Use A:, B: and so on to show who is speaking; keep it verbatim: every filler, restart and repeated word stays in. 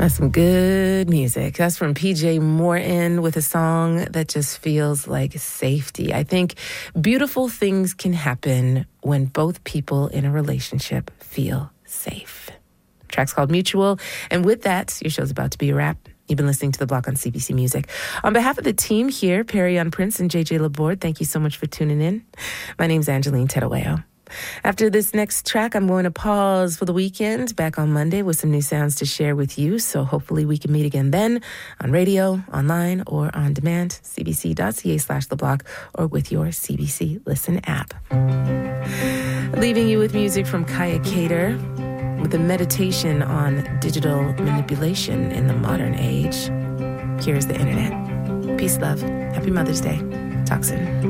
A: That's some good music. That's from P J Morton with a song that just feels like safety. I think beautiful things can happen when both people in a relationship feel safe. The track's called Mutual. And with that, your show's about to be a wrap. You've been listening to The Block on C B C Music. On behalf of the team here, Perry on Prince and J J Laborde, thank you so much for tuning in. My name's Angeline Tedaweo. After this next track, I'm going to pause for the weekend, back on Monday with some new sounds to share with you. So hopefully we can meet again then on radio, online, or on demand, cbc.ca slash the block, or with your C B C Listen app. Leaving you with music from Kaya Cater with a meditation on digital manipulation in the modern age. Here's the internet. Peace, love. Happy Mother's Day. Talk soon.